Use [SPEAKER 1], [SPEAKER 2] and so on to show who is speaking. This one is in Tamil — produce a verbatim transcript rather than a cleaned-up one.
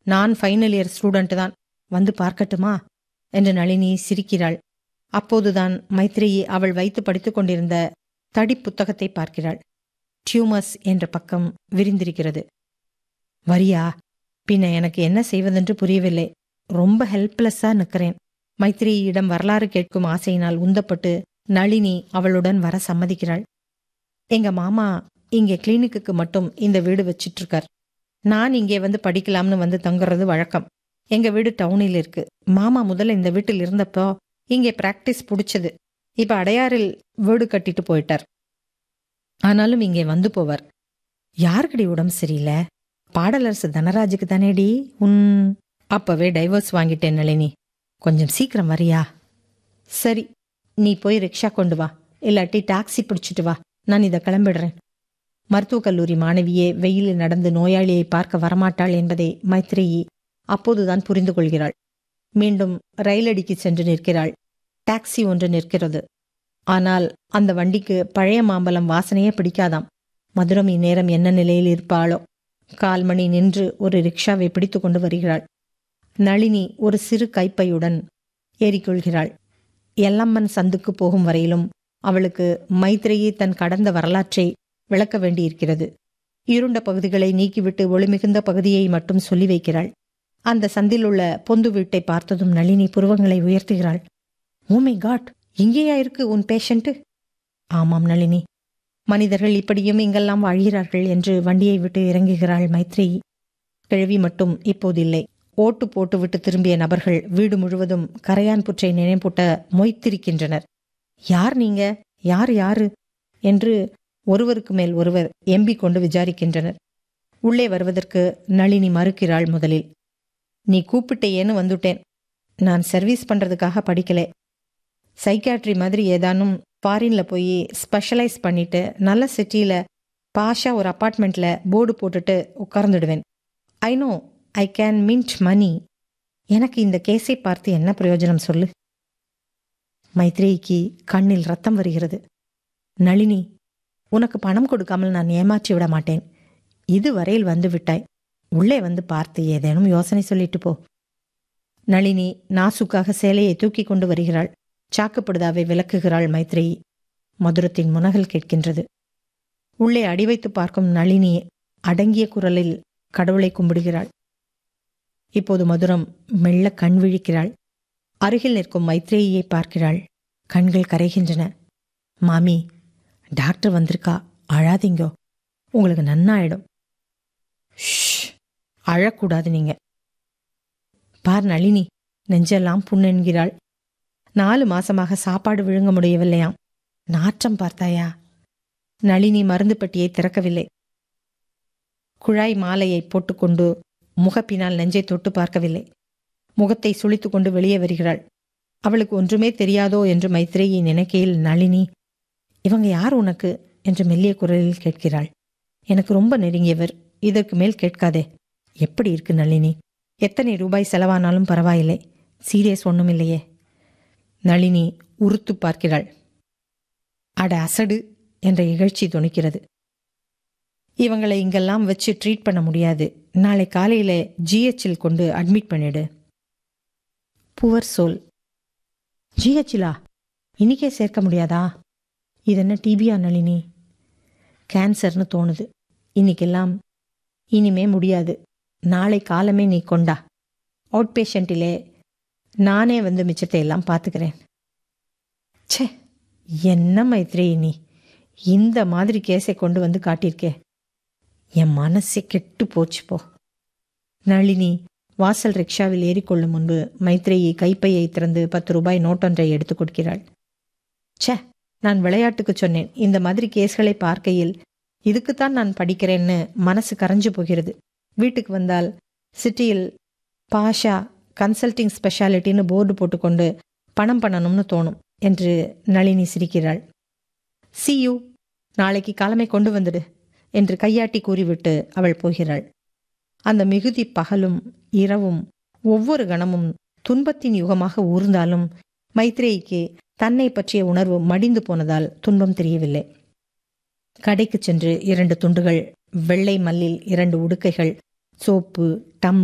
[SPEAKER 1] நான் ஃபைனல் இயர் ஸ்டூடெண்ட் தான், வந்து பார்க்கட்டுமா என்று நளினி சிரிக்கிறாள். அப்போதுதான் மைத்ரேயி அவள் வைத்து படித்துக் கொண்டிருந்த தடி புத்தகத்தை பார்க்கிறாள். டியூமர்ஸ் என்ற பக்கம் விரிந்திருக்கிறது. வரியா? பின்ன எனக்கு என்ன செய்வதென்று புரியவில்லை. ரொம்ப ஹெல்ப்லெஸ்ஸா நிற்கிறேன். மைத்ரேயியிடம் வரலாறு கேட்கும் ஆசையினால் உந்தப்பட்டு நளினி அவளுடன் வர சம்மதிக்கிறாள். எங்க மாமா இங்கே கிளினிக்கு மட்டும் இந்த வீடு வச்சிட்டு இருக்கார். நான் இங்கே வந்து படிக்கலாம்னு வந்து தங்குறது வழக்கம். எங்க வீடு டவுனில் இருக்கு. மாமா முதல்ல இந்த வீட்டில் இருந்தப்போ இங்கே பிராக்டிஸ் பிடிச்சது. இப்ப அடையாறில் வீடு கட்டிட்டு போயிட்டார். ஆனாலும் இங்கே வந்து போவார். யாருக்கடி உடம்பு சரியில்லை? பாடலரசு தனராஜுக்கு தானேடி. உன் அப்பவே டைவர்ஸ் வாங்கிட்டேன் நளினி. கொஞ்சம் சீக்கிரம் வரியா? சரி, நீ போய் ரிக்ஷா கொண்டு வா, இல்லாட்டி டாக்ஸி பிடிச்சிட்டு வா, நான் இதை கிளம்பிடுறேன். மருத்துவக் கல்லூரி மாணவியே வெயிலில் நடந்து நோயாளியை பார்க்க வரமாட்டாள் என்பதை மைத்ரேயி அப்போதுதான் புரிந்து கொள்கிறாள். மீண்டும் ரயிலடிக்கு சென்று நிற்கிறாள். டாக்ஸி ஒன்று நிற்கிறது. ஆனால் அந்த வண்டிக்கு பழைய மாம்பழம் வாசனையே பிடிக்காதாம். மதுரம் இந்நேரம் என்ன நிலையில் இருப்பாளோ? கால் மணி நின்று ஒரு ரிக்ஷாவை பிடித்து கொண்டு வருகிறாள். நளினி ஒரு சிறு கைப்பையுடன் ஏறிக்கொள்கிறாள். எல்லம்மன் சந்துக்கு போகும் வரையிலும் அவளுக்கு மைத்ரேயி தன் கடந்த வரலாற்றை விளக்க வேண்டியிருக்கிறது. இருண்ட பகுதிகளை நீக்கிவிட்டு ஒளிமிகுந்த பகுதியை மட்டும் சொல்லி வைக்கிறாள். அந்த சந்தில் உள்ள பொந்து வீட்டை பார்த்ததும் நளினி புருவங்களை உயர்த்துகிறாள். ஓ மை காட், இங்கேயா இருக்கு உன் பேஷண்ட்? ஆமாம் நளினி, மனிதர்கள் இப்படியும் இங்கெல்லாம் வாழ்கிறார்கள் என்று வண்டியை விட்டு இறங்குகிறாள் மைத்ரேயி. கிழவி மட்டும் இப்போதில்லை. ஓட்டு போட்டு விட்டு திரும்பிய நபர்கள் வீடு முழுவதும் கரையான் புற்றை நினைப்பூட்ட மொய்த்திருக்கின்றனர். யார் நீங்க? யார் யாரு என்று ஒருவருக்கு மேல் ஒருவர் எம்பி கொண்டு விசாரிக்கின்றனர். உள்ளே வருவதற்கு நளினி மறுக்கிறாள். முதலில், நீ கூப்பிட்டேன்னு வந்துட்டேன். நான் சர்வீஸ் பண்றதுக்காக படிக்கலே. சைக்காட்ரி மாதிரி ஏதானும் ஃபாரின்ல போய் ஸ்பெஷலைஸ் பண்ணிட்டு நல்ல சிட்டியில பாஷா ஒரு அப்பார்ட்மெண்ட்ல போர்டு போட்டுட்டு உட்கார்ந்துடுவேன். I know I can mint மணி. எனக்கு இந்த கேஸை பார்த்து என்ன பிரயோஜனம் சொல்லு? மைத்ரேயிக்கு கண்ணில் ரத்தம் வருகிறது. நளினி, உனக்கு பணம் கொடுக்காமல் நான் ஏமாற்றி விட மாட்டேன். இதுவரையில் வந்து விட்டாய். உள்ளே வந்து பார்த்து ஏதேனும் யோசனை சொல்லிட்டு போ. நளினி நாசுக்காக சேலையை தூக்கி கொண்டு வருகிறாள். சாக்குப்படுதாவை விளக்குகிறாள் மைத்ரேயி. மதுரத்தின் முனகல் கேட்கின்றது. உள்ளே அடி வைத்து பார்க்கும் நளினி அடங்கிய குரலில் கடவுளை கும்பிடுகிறாள். இப்போது மதுரம் மெல்ல கண் விழிக்கிறாள். அருகில் நிற்கும் மைத்ரேயியை பார்க்கிறாள். கண்கள் கரைகின்றன. மாமி, டாக்டர் வந்திருக்கா, அழாதீங்கோ, உங்களுக்கு நன்னாயிடும். ஷ், அழக்கூடாது நீங்க. பார் நளினி, நெஞ்செல்லாம் புண்ணென்கிறாள். நாலு மாசமாக சாப்பாடு விழுங்க முடியவில்லையாம். நாற்றம் பார்த்தாயா? நளினி மருந்து பெட்டியை திறக்கவில்லை. குழாய் மாலையை போட்டுக்கொண்டு முகப்பினால் நெஞ்சை தொட்டு பார்க்கவில்லை. முகத்தை சுளித்து கொண்டு வெளியே வருகிறாள். அவளுக்கு ஒன்றுமே தெரியாதோ என்று மைத்ரேயி நினைக்கையில் நளினி, இவங்க யார் உனக்கு என்று மெல்லிய குரலில் கேட்கிறாள். எனக்கு ரொம்ப நெருங்கியவர், இதற்கு மேல் கேட்காதே. எப்படி இருக்கு நளினி? எத்தனை ரூபாய் செலவானாலும் பரவாயில்லை, சீரியஸ் ஒன்றும் இல்லையே. நளினி உறுத்து பார்க்கிறாள். அட அசடு என்ற இகழ்ச்சி துணிக்கிறது. இவங்களை இங்கெல்லாம் வச்சு ட்ரீட் பண்ண முடியாது. நாளை காலையில ஜிஹெச்சில் கொண்டு அட்மிட் பண்ணிடு. Poor soul. ஜிஹெச்சிலா? இன்னைக்கே சேர்க்க முடியாதா? இது என்ன டிபியா நளினி? கேன்சர்னு தோணுது. இன்னைக்கெல்லாம் இனிமே முடியாது. நாளை காலமே நீ கொண்டா. அவுட் பேஷண்ட்டிலே நானே வந்து மிச்சத்தை எல்லாம் பார்த்துக்கிறேன். ச்சே, என்ன மைத்ரேயி நீ இந்த மாதிரி கேஸை கொண்டு வந்து காட்டியிருக்கே. என் மனசே கெட்டு போச்சு போ. நளினி வாசல் ரிக்ஷாவில் ஏறிக்கொள்ளும் முன்பு மைத்ரேயி கைப்பையை திறந்து பத்து ரூபாய் நோட்டொன்றை எடுத்து கொடுக்கிறாள். ச்சே, நான் விளையாட்டுக்கு சொன்னேன். இந்த மாதிரி கேஸ்களை பார்க்கையில் இதுக்குத்தான் நான் படிக்கிறேன்னு மனசு கரைஞ்சு போகிறது. வீட்டுக்கு வந்தால் சிட்டியில் பாஷா கன்சல்டிங் ஸ்பெஷாலிட்டின்னு போர்டு போட்டுக்கொண்டு பணம் பண்ணணும்னு தோணும் என்று நளினி சிரிக்கிறாள். சி யூ, நாளைக்கு காலமே கொண்டு வந்துடு என்று கையாட்டி கூறிவிட்டு அவள் போகிறாள். அந்த மிகுதி பகலும் இரவும் ஒவ்வொரு கணமும் துன்பத்தின் யுகமாக ஊர்ந்தாலும் மைத்ரேயிக்கு தன்னை பற்றிய உணர்வு மடிந்து போனதால் துன்பம் தெரியவில்லை. கடைக்கு சென்று இரண்டு துண்டுகள், வெள்ளை மல்லில் இரண்டு உடுக்கைகள், சோப்பு, டம்